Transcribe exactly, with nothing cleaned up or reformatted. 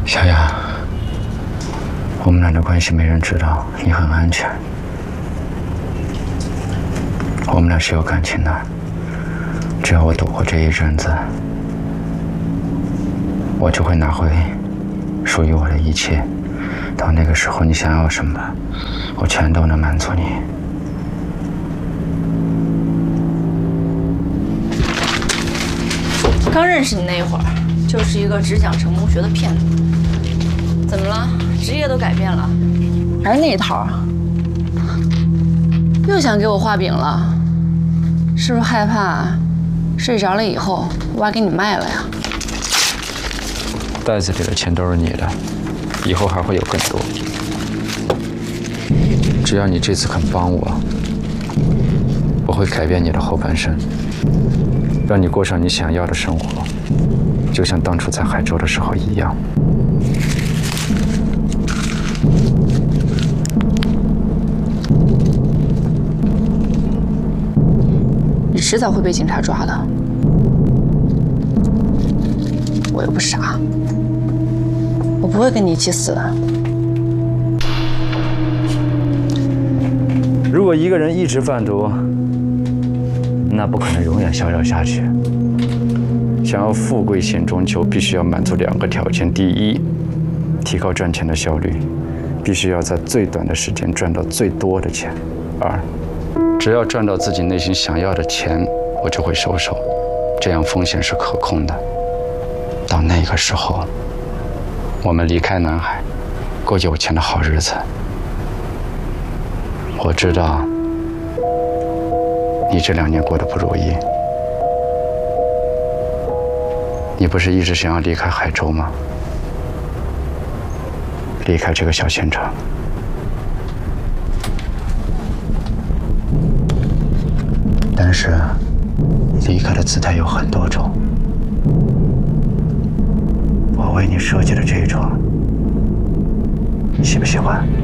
小雅，我们俩的关系没人知道，你很安全。我们俩是有感情的，只要我度过这一阵子，我就会拿回属于我的一切。到那个时候，你想要什么，我全都能满足你。 刚认识你那会儿，就是一个只讲成功学的骗子。怎么了？职业都改变了，还是那一套？又想给我画饼了？是不是害怕睡着了以后我把给你卖了呀？ 袋子里的钱都是你的，以后还会有更多。只要你这次肯帮我，我会改变你的后半生，让你过上你想要的生活，就像当初在海州的时候一样。 你迟早会被警察抓的，我又不傻，我不会跟你一起死的。 如果一个人一直贩毒，那不可能永远逍遥下去。想要富贵险中求，必须要满足两个条件：第一，提高赚钱的效率，必须要在最短的时间赚到最多的钱；二，只要赚到自己内心想要的钱，我就会收手，这样风险是可控的。到那个时候，我们离开南海，过有钱的好日子。我知道你这两年过得不如意，你不是一直想要离开海州吗？离开这个小县城。但是，离开的姿态有很多种。我为你设计的这种，你喜不喜欢？